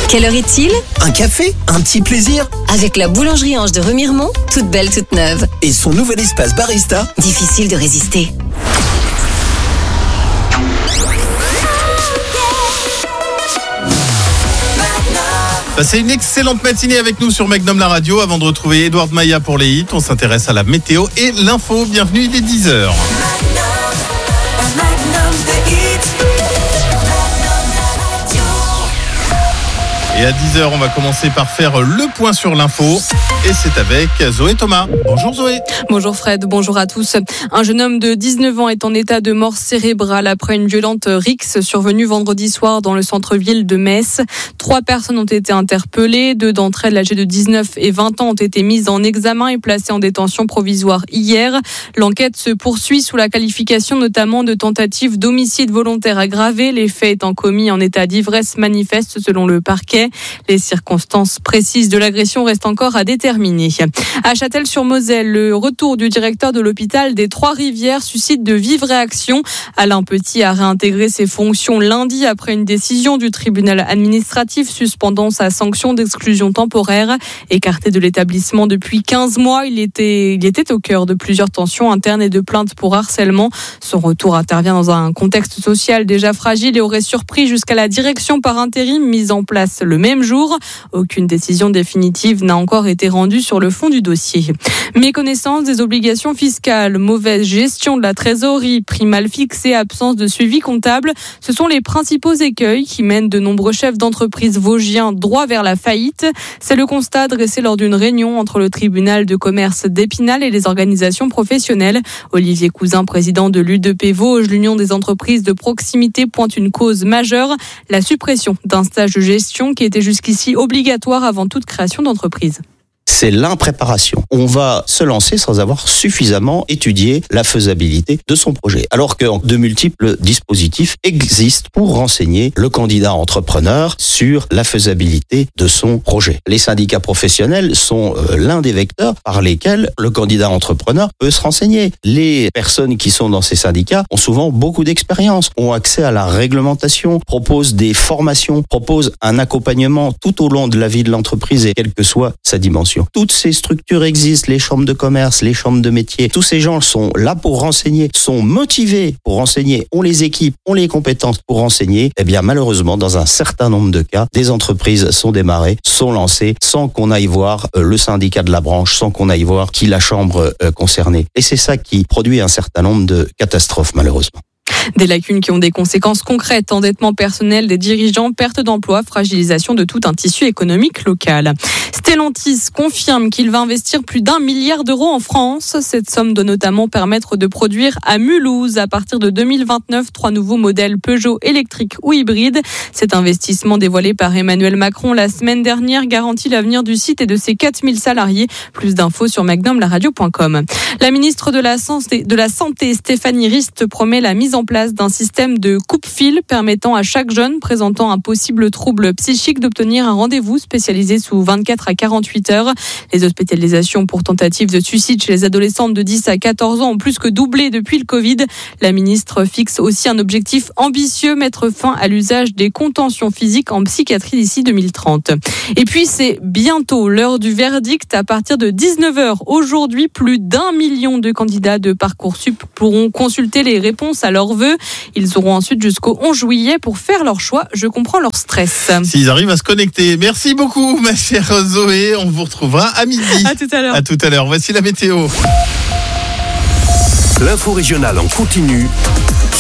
Quelle heure est-il ? Un café ? Un petit plaisir ? Avec la boulangerie Ange de Remiremont, toute belle, toute neuve. Et son nouvel espace barista ? Difficile de résister. Passez une excellente matinée avec nous sur Magnum la radio. Avant de retrouver Edouard Maya pour les hits, on s'intéresse à la météo et l'info. Bienvenue, il est 10h. Et à 10h, on va commencer par faire le point sur l'info. Et c'est avec Zoé Thomas. Bonjour Zoé. Bonjour Fred, bonjour à tous. Un jeune homme de 19 ans est en état de mort cérébrale après une violente rixe survenue vendredi soir dans le centre-ville de Metz. 3 personnes ont été interpellées. 2 d'entre elles, âgées de 19 et 20 ans, ont été mises en examen et placées en détention provisoire hier. L'enquête se poursuit sous la qualification notamment de tentative d'homicide volontaire aggravé, les faits étant commis en état d'ivresse manifeste selon le parquet. Les circonstances précises de l'agression restent encore à déterminer. À Châtel-sur-Moselle, le retour du directeur de l'hôpital des Trois-Rivières suscite de vives réactions. Alain Petit a réintégré ses fonctions lundi après une décision du tribunal administratif suspendant sa sanction d'exclusion temporaire. Écarté de l'établissement depuis 15 mois, il était au cœur de plusieurs tensions internes et de plaintes pour harcèlement. Son retour intervient dans un contexte social déjà fragile et aurait surpris jusqu'à la direction par intérim mise en place le même jour. Aucune décision définitive n'a encore été rendue sur le fond du dossier. Méconnaissance des obligations fiscales, mauvaise gestion de la trésorerie, prix mal fixé, absence de suivi comptable, ce sont les principaux écueils qui mènent de nombreux chefs d'entreprise vosgiens droit vers la faillite. C'est le constat dressé lors d'une réunion entre le tribunal de commerce d'Épinal et les organisations professionnelles. Olivier Cousin, président de l'UDP Vosges, l'Union des entreprises de proximité, pointe une cause majeure, la suppression d'un stage de gestion qui était jusqu'ici obligatoire avant toute création d'entreprise. C'est l'impréparation. On va se lancer sans avoir suffisamment étudié la faisabilité de son projet. Alors que de multiples dispositifs existent pour renseigner le candidat entrepreneur sur la faisabilité de son projet. Les syndicats professionnels sont l'un des vecteurs par lesquels le candidat entrepreneur peut se renseigner. Les personnes qui sont dans ces syndicats ont souvent beaucoup d'expérience, ont accès à la réglementation, proposent des formations, proposent un accompagnement tout au long de la vie de l'entreprise et quelle que soit sa dimension. Toutes ces structures existent, les chambres de commerce, les chambres de métier. Tous ces gens sont là pour renseigner, sont motivés pour renseigner, ont les équipes, ont les compétences pour renseigner. Eh bien, malheureusement, dans un certain nombre de cas, des entreprises sont démarrées, sont lancées, sans qu'on aille voir le syndicat de la branche, sans qu'on aille voir qui la chambre concernée. Et c'est ça qui produit un certain nombre de catastrophes, malheureusement. Des lacunes qui ont des conséquences concrètes, endettement personnel des dirigeants, perte d'emploi, fragilisation de tout un tissu économique local. Stellantis confirme qu'il va investir plus d'1 milliard d'euros en France. Cette somme doit notamment permettre de produire à Mulhouse, à partir de 2029, 3 nouveaux modèles Peugeot électriques ou hybrides. Cet investissement dévoilé par Emmanuel Macron la semaine dernière garantit l'avenir du site et de ses 4000 salariés. Plus d'infos sur magnumlaradio.com. La ministre de la Santé, Stéphanie Rist, promet la mise en place d'un système de coupe-fil permettant à chaque jeune présentant un possible trouble psychique d'obtenir un rendez-vous spécialisé sous 24 à 48 heures. Les hospitalisations pour tentative de suicide chez les adolescentes de 10 à 14 ans ont plus que doublé depuis le Covid. La ministre fixe aussi un objectif ambitieux, mettre fin à l'usage des contentions physiques en psychiatrie d'ici 2030. Et puis c'est bientôt l'heure du verdict. À partir de 19h aujourd'hui, plus d'1 million de candidats de Parcoursup pourront consulter les réponses à leurs vœux. Ils auront ensuite jusqu'au 11 juillet pour faire leur choix. Je comprends leur stress. S'ils arrivent à se connecter. Merci beaucoup, ma chère Zoé. On vous retrouvera à midi. À tout à l'heure. À tout à l'heure. Voici la météo. L'info régionale en continu